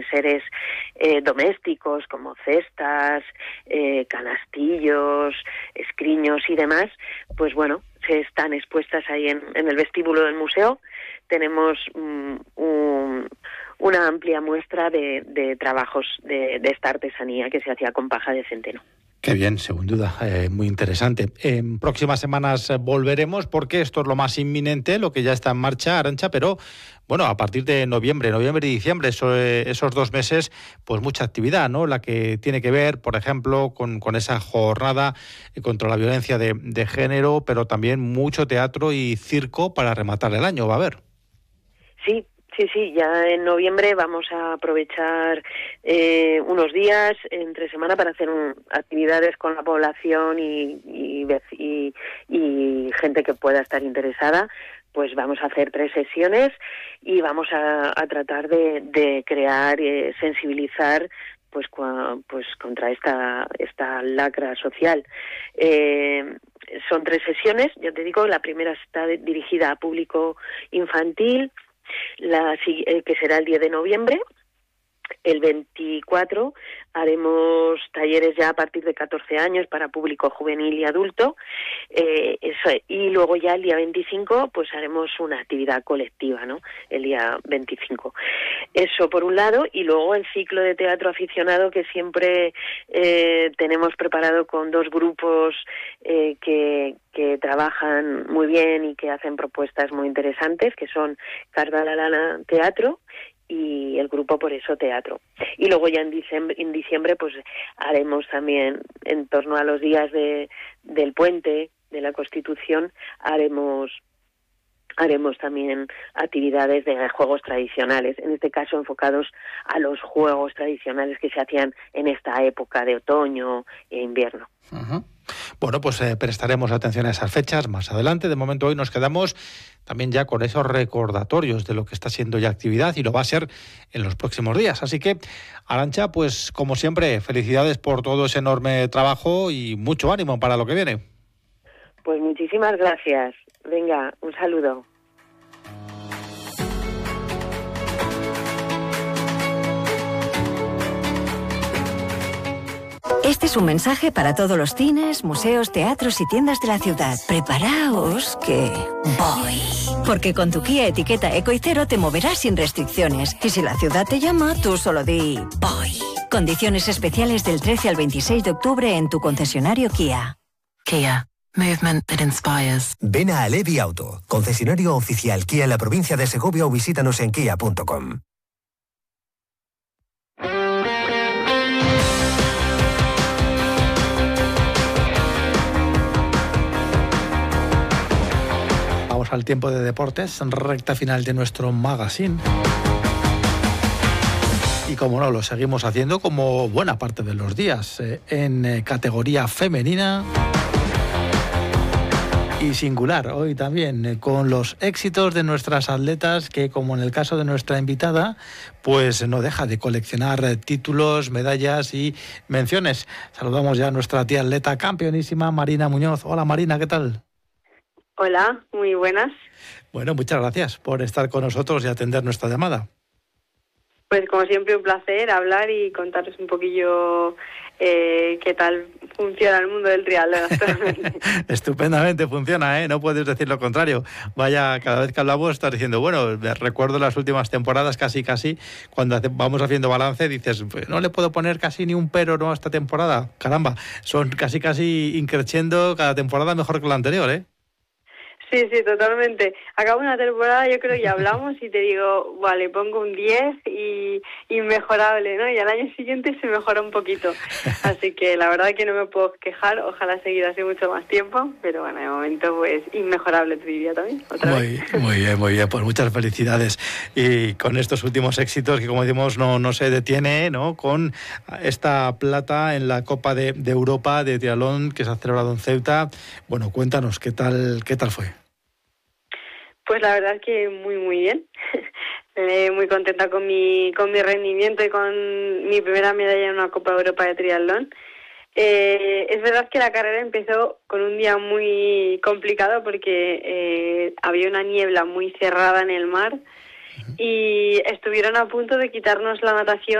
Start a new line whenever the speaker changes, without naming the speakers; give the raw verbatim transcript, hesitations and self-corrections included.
enseres eh, domésticos como cestas, eh, canastillos, escriños y demás, pues bueno, se están expuestas ahí en, en el vestíbulo del museo. Tenemos um, un, una amplia muestra de, de trabajos de, de esta artesanía que se hacía con paja de centeno.
Qué bien, sin duda, eh, muy interesante. En próximas semanas volveremos porque esto es lo más inminente, lo que ya está en marcha, Arantxa, pero bueno, a partir de noviembre, noviembre y diciembre, eso, eh, esos dos meses, pues mucha actividad, ¿no? La que tiene que ver, por ejemplo, con, con esa jornada contra la violencia de, de género, pero también mucho teatro y circo para rematar el año, ¿va a haber?
Sí. Sí, sí, ya en noviembre vamos a aprovechar eh, unos días entre semana para hacer un, actividades con la población y, y, y, y gente que pueda estar interesada. Pues vamos a hacer tres sesiones y vamos a, a tratar de, de crear, eh, sensibilizar pues, cua, pues contra esta, esta lacra social. Eh, son tres sesiones, ya te digo, la primera está dirigida a público infantil, La, que será el diez de noviembre. El veinticuatro haremos talleres ya a partir de catorce años para público juvenil y adulto, eh, eso, y luego ya el día veinticinco pues haremos una actividad colectiva, ¿no? El día veinticinco. Eso por un lado, y luego el ciclo de teatro aficionado que siempre eh, tenemos preparado con dos grupos eh, que, que trabajan muy bien y que hacen propuestas muy interesantes, que son Cardalalana Teatro y el grupo Por Eso Teatro. Y luego ya en diciembre, en diciembre pues haremos también, en torno a los días de del puente de la Constitución, haremos haremos también actividades de juegos tradicionales, en este caso enfocados a los juegos tradicionales que se hacían en esta época de otoño e invierno.
Uh-huh. Bueno, pues eh, prestaremos atención a esas fechas más adelante. De momento hoy nos quedamos también ya con esos recordatorios de lo que está siendo ya actividad y lo va a ser en los próximos días. Así que, Arantxa, pues como siempre, felicidades por todo ese enorme trabajo y mucho ánimo para lo que viene.
Pues muchísimas gracias. Venga, un saludo.
Este es un mensaje para todos los cines, museos, teatros y tiendas de la ciudad. Preparaos que voy. Porque con tu Kia etiqueta Eco y Cero te moverás sin restricciones. Y si la ciudad te llama, tú solo di voy. Condiciones especiales del trece al veintiséis de octubre en tu concesionario Kia.
Kia. Movement that inspires.
Ven a Alevi Auto, concesionario oficial Kia en la provincia de Segovia, o visítanos en kia punto com.
Vamos al tiempo de deportes, recta final de nuestro magazine. Y como no, lo seguimos haciendo como buena parte de los días, eh, en eh, categoría femenina y singular. Hoy también eh, con los éxitos de nuestras atletas que, como en el caso de nuestra invitada, pues no deja de coleccionar eh, títulos, medallas y menciones. Saludamos ya a nuestra tía atleta campeonísima, Marina Muñoz. Hola Marina, ¿qué tal?
Hola, muy buenas.
Bueno, muchas gracias por estar con nosotros y atender nuestra llamada.
Pues como siempre un placer hablar y contaros un poquillo eh, qué tal funciona el mundo del triatlón actualmente.
Estupendamente funciona, ¿eh? No puedes decir lo contrario. Vaya, cada vez que hablamos estás diciendo, bueno, recuerdo las últimas temporadas casi casi, cuando hace, vamos haciendo balance, dices, pues no le puedo poner casi ni un pero, ¿no?, a esta temporada. Caramba, son casi casi increciendo cada temporada mejor que la anterior, ¿eh?
Sí, sí, totalmente. Acabo una temporada, yo creo que ya hablamos y te digo, vale, pongo un diez y inmejorable, ¿no? Y al año siguiente se mejora un poquito. Así que la verdad que no me puedo quejar, ojalá seguir así mucho más tiempo, pero bueno, de momento pues inmejorable te diría también. Otra
muy,
vez.
muy bien, muy bien, pues muchas felicidades. Y con estos últimos éxitos que, como decimos, no, no se detiene, ¿no?, con esta plata en la Copa de, de Europa de triatlón que se ha celebrado en Ceuta. Bueno, cuéntanos, ¿qué tal, qué tal fue?
Pues la verdad es que muy, muy bien. eh, muy contenta con mi con mi rendimiento y con mi primera medalla en una Copa Europa de triatlón. Eh, es verdad que la carrera empezó con un día muy complicado porque eh, había una niebla muy cerrada en el mar y estuvieron a punto de quitarnos la natación